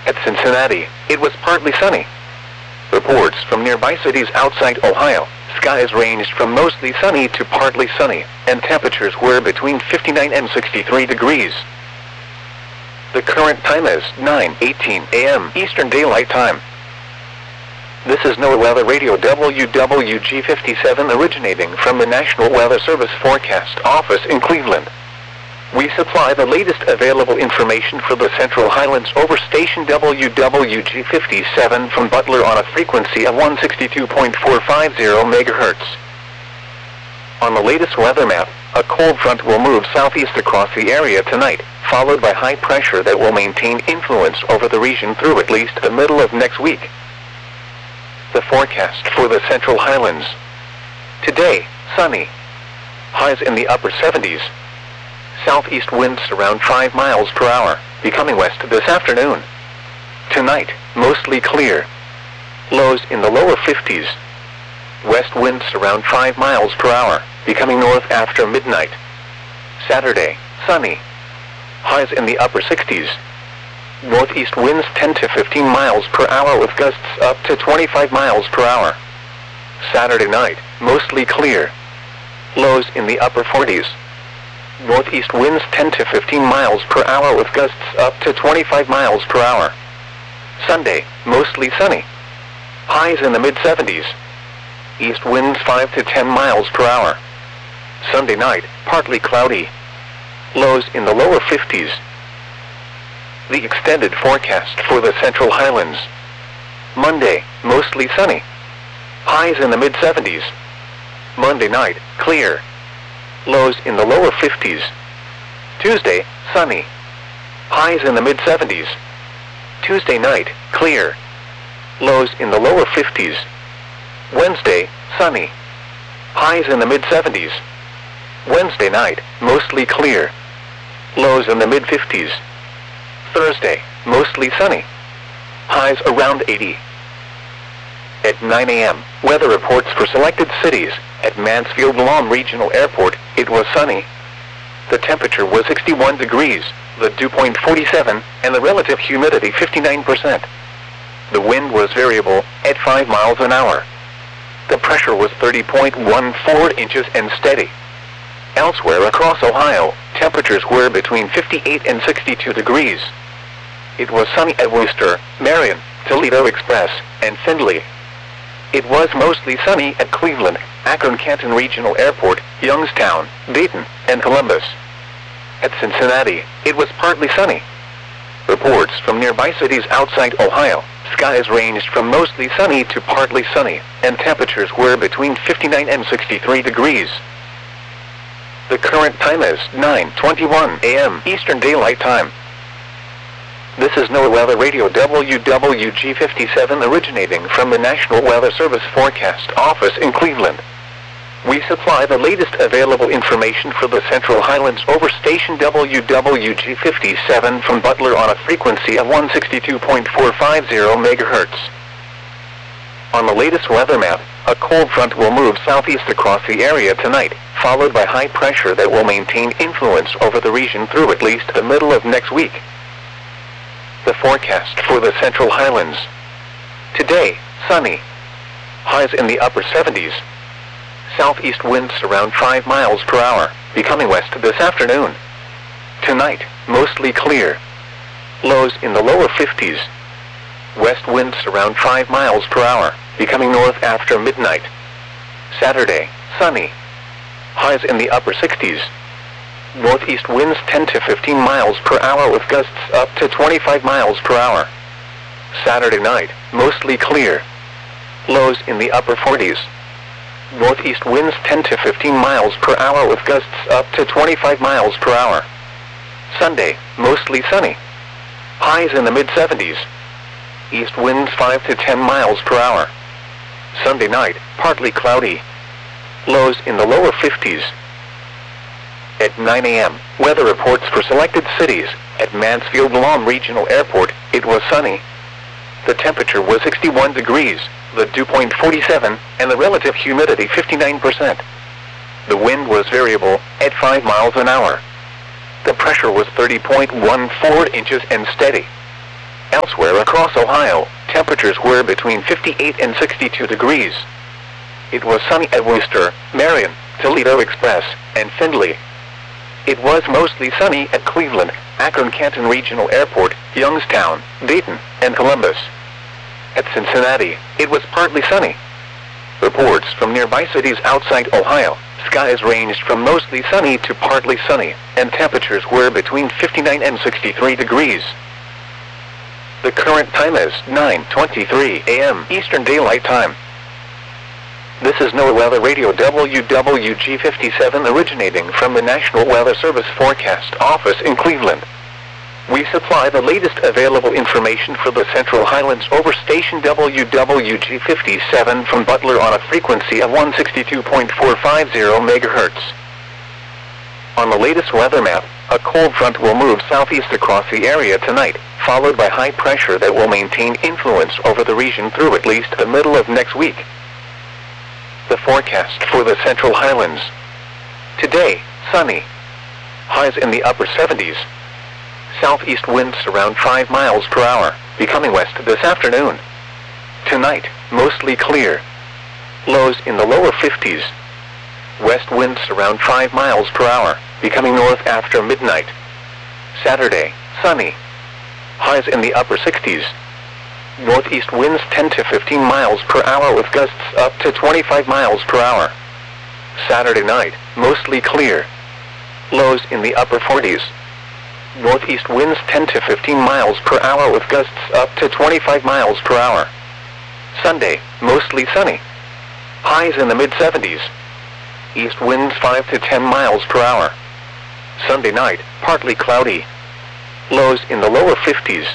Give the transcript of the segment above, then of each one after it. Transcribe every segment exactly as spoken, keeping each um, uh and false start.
At Cincinnati, it was partly sunny. Reports from nearby cities outside Ohio, skies ranged from mostly sunny to partly sunny, and temperatures were between fifty-nine and sixty-three degrees. The current time is nine eighteen a m Eastern Daylight Time. This is NOAA Weather Radio W W G fifty-seven originating from the National Weather Service Forecast Office in Cleveland. We supply the latest available information for the Central Highlands over station W W G fifty-seven from Butler on a frequency of one sixty-two point four five zero megahertz. On the latest weather map, a cold front will move southeast across the area tonight, followed by high pressure that will maintain influence over the region through at least the middle of next week. The forecast for the Central Highlands. Today, sunny. Highs in the upper seventies. Southeast winds around five miles per hour, becoming west this afternoon. Tonight, mostly clear. Lows in the lower fifties. West winds around five miles per hour, becoming north after midnight. Saturday, sunny. Highs in the upper sixties. Northeast winds ten to fifteen miles per hour with gusts up to twenty-five miles per hour. Saturday night, mostly clear. Lows in the upper forties. Northeast winds ten to fifteen miles per hour with gusts up to twenty-five miles per hour. Sunday, mostly sunny. Highs in the mid seventies. East winds five to ten miles per hour. Sunday night, partly cloudy. Lows in the lower fifties. The extended forecast for the Central Highlands. Monday, mostly sunny. Highs in the mid seventies. Monday night, clear. Lows in the lower fifties. Tuesday, sunny. Highs in the mid seventies. Tuesday night, clear. Lows in the lower fifties. Wednesday, sunny. Highs in the mid seventies. Wednesday night, mostly clear. Lows in the mid fifties. Thursday, mostly sunny. Highs around eighty. At nine a m, weather reports for selected cities. At Mansfield-Lom Regional Airport, it was sunny. The temperature was sixty-one degrees, the dew point forty-seven, and the relative humidity fifty-nine percent. The wind was variable, at five miles an hour. The pressure was thirty point one four inches and steady. Elsewhere across Ohio, temperatures were between fifty-eight and sixty-two degrees. It was sunny at Worcester, Marion, Toledo Express, and Findlay. It was mostly sunny at Cleveland, Akron-Canton Regional Airport, Youngstown, Dayton, and Columbus. At Cincinnati, it was partly sunny. Reports from nearby cities outside Ohio, skies ranged from mostly sunny to partly sunny, and temperatures were between fifty-nine and sixty-three degrees. The current time is nine twenty-one a m Eastern Daylight Time. This is NOAA Weather Radio W W G fifty-seven originating from the National Weather Service Forecast Office in Cleveland. We supply the latest available information for the Central Highlands over station W W G fifty-seven from Butler on a frequency of one sixty-two point four five zero megahertz. On the latest weather map, a cold front will move southeast across the area tonight, followed by high pressure that will maintain influence over the region through at least the middle of next week. The forecast for the Central Highlands. Today, sunny. Highs in the upper seventies. Southeast winds around five miles per hour, becoming west this afternoon. Tonight, mostly clear. Lows in the lower fifties. West winds around five miles per hour, becoming north after midnight. Saturday, sunny. Highs in the upper sixties. Northeast winds ten to fifteen miles per hour with gusts up to twenty-five miles per hour. Saturday night, mostly clear. Lows in the upper forties. Northeast winds ten to fifteen miles per hour with gusts up to twenty-five miles per hour. Sunday, mostly sunny. Highs in the mid seventies. East winds five to ten miles per hour. Sunday night, partly cloudy. Lows in the lower fifties. At nine a m, weather reports for selected cities. At Mansfield-Lom Regional Airport, it was sunny. The temperature was sixty-one degrees, the dew point forty-seven, and the relative humidity fifty-nine percent. The wind was variable, at five miles an hour. The pressure was thirty point one four inches and steady. Elsewhere across Ohio, temperatures were between fifty-eight and sixty-two degrees. It was sunny at Wooster, Marion, Toledo Express, and Findlay. It was mostly sunny at Cleveland, Akron-Canton Regional Airport, Youngstown, Dayton, and Columbus. At Cincinnati, it was partly sunny. Reports from nearby cities outside Ohio, skies ranged from mostly sunny to partly sunny, and temperatures were between fifty-nine and sixty-three degrees. The current time is nine twenty-three a m Eastern Daylight Time. This is NOAA Weather Radio W W G fifty-seven originating from the National Weather Service Forecast Office in Cleveland. We supply the latest available information for the Central Highlands over station W W G fifty-seven from Butler on a frequency of one sixty-two point four five zero megahertz. On the latest weather map, a cold front will move southeast across the area tonight, followed by high pressure that will maintain influence over the region through at least the middle of next week. The forecast for the Central Highlands. Today, sunny. Highs in the upper seventies. Southeast winds around five miles per hour, becoming west this afternoon. Tonight, mostly clear. Lows in the lower fifties. West winds around five miles per hour, becoming north after midnight. Saturday, sunny. Highs in the upper sixties. Northeast winds ten to fifteen miles per hour with gusts up to twenty-five miles per hour. Saturday night, mostly clear. Lows in the upper forties. Northeast winds ten to fifteen miles per hour with gusts up to twenty-five miles per hour. Sunday, mostly sunny. Highs in the mid seventies. East winds five to ten miles per hour. Sunday night, partly cloudy. Lows in the lower fifties.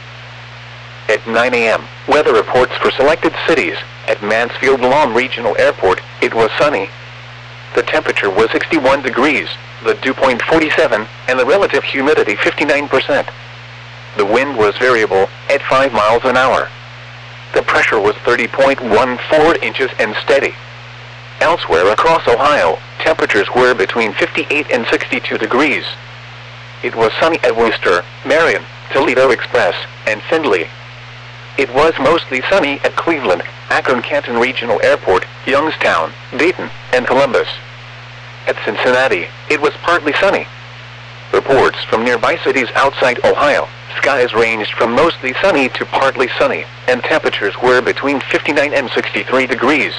At nine a m, weather reports for selected cities. At Mansfield-Lawn Regional Airport, it was sunny. The temperature was sixty-one degrees, the dew point forty-seven, and the relative humidity fifty-nine percent. The wind was variable, at five miles an hour. The pressure was thirty point one four inches and steady. Elsewhere across Ohio, temperatures were between fifty-eight and sixty-two degrees. It was sunny at Wooster, Marion, Toledo Express, and Findlay. It was mostly sunny at Cleveland, Akron-Canton Regional Airport, Youngstown, Dayton, and Columbus. At Cincinnati, it was partly sunny. Reports from nearby cities outside Ohio, skies ranged from mostly sunny to partly sunny, and temperatures were between fifty-nine and sixty-three degrees.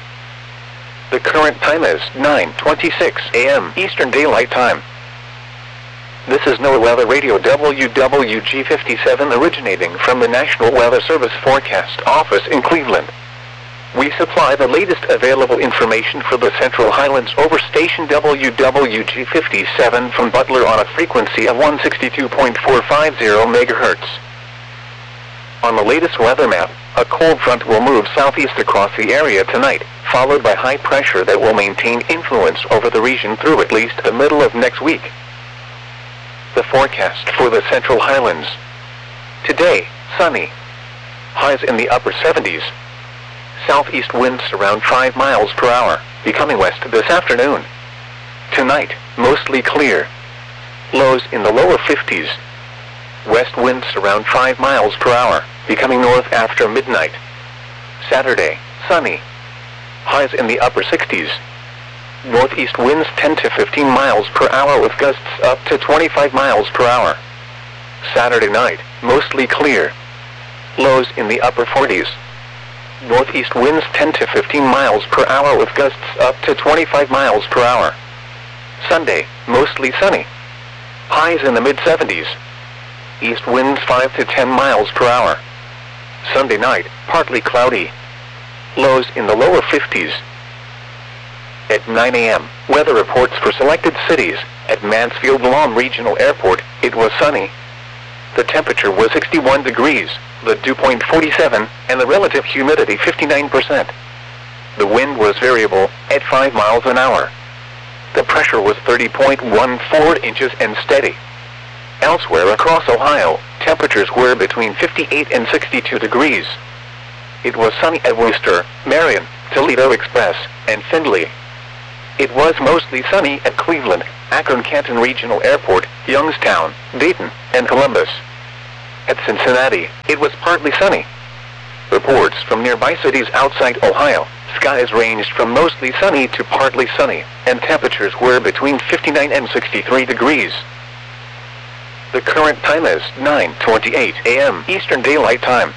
The current time is nine twenty-six a m Eastern Daylight Time. This is NOAA Weather Radio W W G fifty-seven originating from the National Weather Service Forecast Office in Cleveland. We supply the latest available information for the Central Highlands over station W W G fifty-seven from Butler on a frequency of one sixty-two point four five zero megahertz. On the latest weather map, a cold front will move southeast across the area tonight, followed by high pressure that will maintain influence over the region through at least the middle of next week. The forecast for the Central Highlands. Today, sunny. Highs in the upper seventies. Southeast winds around five miles per hour, becoming west this afternoon. Tonight, mostly clear. Lows in the lower fifties. West winds around five miles per hour, becoming north after midnight. Saturday, sunny. Highs in the upper sixties. Northeast winds ten to fifteen miles per hour with gusts up to twenty-five miles per hour. Saturday night, mostly clear. Lows in the upper forties. Northeast winds ten to fifteen miles per hour with gusts up to twenty-five miles per hour. Sunday, mostly sunny. Highs in the mid seventies. East winds five to ten miles per hour. Sunday night, partly cloudy. Lows in the lower fifties. At nine a m, weather reports for selected cities. At Mansfield-Lawn Regional Airport, it was sunny. The temperature was sixty-one degrees, the dew point forty-seven, and the relative humidity fifty-nine percent. The wind was variable, at five miles an hour. The pressure was thirty point one four inches and steady. Elsewhere across Ohio, temperatures were between fifty-eight and sixty-two degrees. It was sunny at Wooster, Marion, Toledo Express, and Findlay. It was mostly sunny at Cleveland, Akron-Canton Regional Airport, Youngstown, Dayton, and Columbus. At Cincinnati, it was partly sunny. Reports from nearby cities outside Ohio, skies ranged from mostly sunny to partly sunny, and temperatures were between fifty-nine and sixty-three degrees. The current time is nine twenty-eight a m Eastern Daylight Time.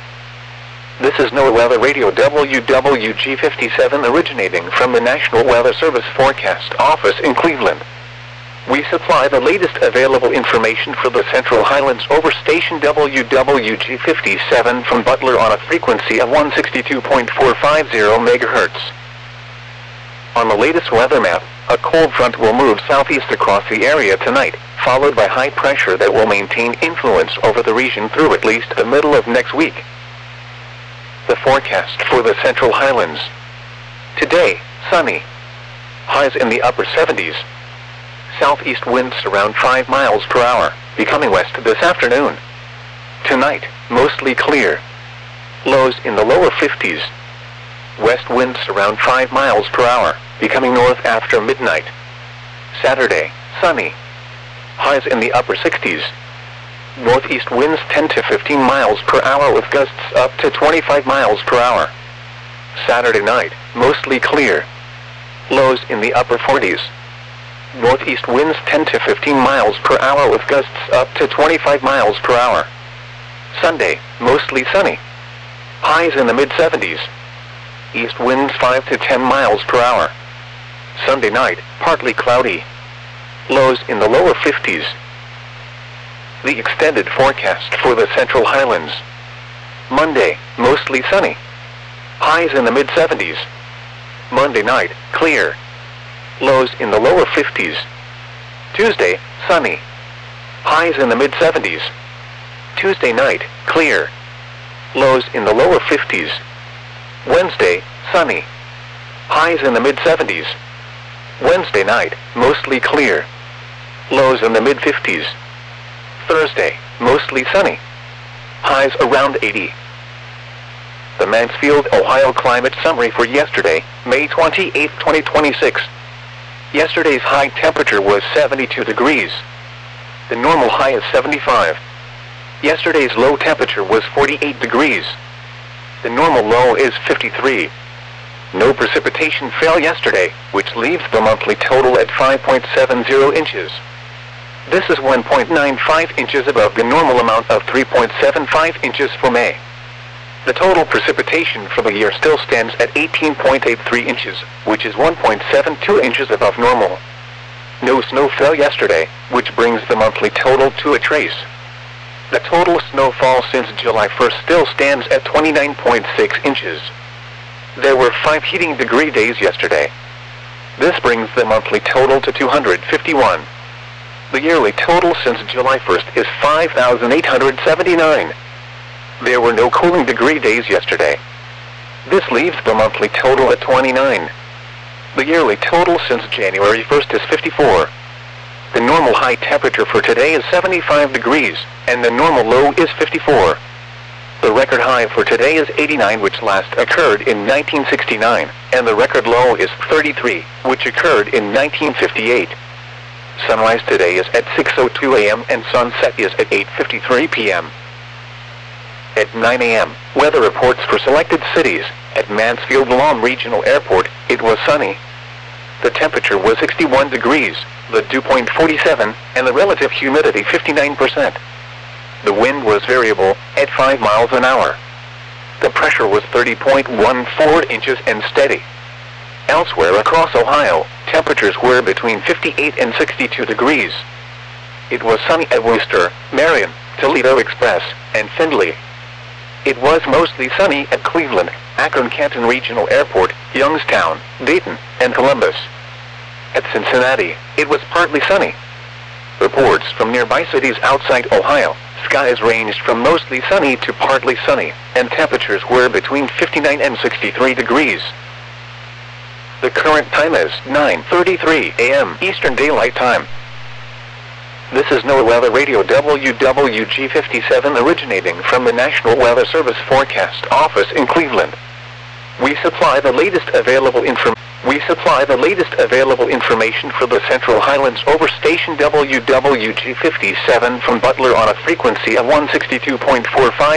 This is NOAA Weather Radio W W G fifty-seven originating from the National Weather Service Forecast Office in Cleveland. We supply the latest available information for the Central Highlands over station W W G fifty-seven from Butler on a frequency of one sixty-two point four five zero megahertz. On the latest weather map, a cold front will move southeast across the area tonight, followed by high pressure that will maintain influence over the region through at least the middle of next week. The forecast for the Central Highlands. Today, sunny. Highs in the upper seventies. Southeast winds around five miles per hour, becoming west this afternoon. Tonight, mostly clear. Lows in the lower fifties. West winds around five miles per hour, becoming north after midnight. Saturday, sunny. Highs in the upper sixties. Northeast winds ten to fifteen miles per hour with gusts up to twenty-five miles per hour. Saturday night, mostly clear. Lows in the upper forties. Northeast winds ten to fifteen miles per hour with gusts up to twenty-five miles per hour. Sunday, mostly sunny. Highs in the mid seventies. East winds five to ten miles per hour. Sunday night, partly cloudy. Lows in the lower fifties. The extended forecast for the Central Highlands. Monday, mostly sunny. Highs in the mid seventies. Monday night, clear. Lows in the lower fifties. Tuesday, sunny. Highs in the mid seventies. Tuesday night, clear. Lows in the lower fifties. Wednesday, sunny. Highs in the mid seventies. Wednesday night, mostly clear. Lows in the mid fifties. Thursday, mostly sunny. Highs around eighty. The Mansfield, Ohio climate summary for yesterday, May twenty-eighth, twenty twenty-six. Yesterday's high temperature was seventy-two degrees. The normal high is seventy-five. Yesterday's low temperature was forty-eight degrees. The normal low is fifty-three. No precipitation fell yesterday, which leaves the monthly total at five point seven zero inches. This is one point nine five inches above the normal amount of three point seven five inches for May. The total precipitation for the year still stands at eighteen point eight three inches, which is one point seven two inches above normal. No snow fell yesterday, which brings the monthly total to a trace. The total snowfall since July first still stands at twenty-nine point six inches. There were five heating degree days yesterday. This brings the monthly total to two hundred fifty-one. The yearly total since July first is five thousand eight hundred seventy-nine. There were no cooling degree days yesterday. This leaves the monthly total at twenty-nine. The yearly total since January first is fifty-four. The normal high temperature for today is seventy-five degrees, and the normal low is fifty-four. The record high for today is eighty-nine, which last occurred in nineteen sixty-nine, and the record low is thirty-three, which occurred in nineteen fifty-eight. Sunrise today is at six oh two a m and sunset is at eight fifty-three p m At nine a m, weather reports for selected cities. At Mansfield Lawn Regional Airport, it was sunny. The temperature was sixty-one degrees, the dew point forty-seven, and the relative humidity fifty-nine percent. The wind was variable, at five miles an hour. The pressure was thirty point one four inches and steady. Elsewhere across Ohio, temperatures were between fifty-eight and sixty-two degrees. It was sunny at Worcester, Marion, Toledo Express, and Findlay. It was mostly sunny at Cleveland, Akron-Canton Regional Airport, Youngstown, Dayton, and Columbus. At Cincinnati, it was partly sunny. Reports from nearby cities outside Ohio, skies ranged from mostly sunny to partly sunny, and temperatures were between fifty-nine and sixty-three degrees. The current time is nine thirty-three a m Eastern Daylight Time. This is NOAA Weather Radio W W G fifty-seven originating from the National Weather Service Forecast Office in Cleveland. We supply the latest available inform. We supply the latest available information for the Central Highlands over station W W G fifty-seven from Butler on a frequency of one sixty-two point four five.